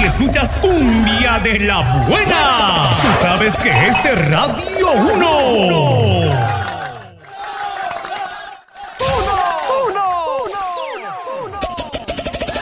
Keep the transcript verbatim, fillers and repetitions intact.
y escuchas cumbia de la buena. Tú sabes que es de Radio uno.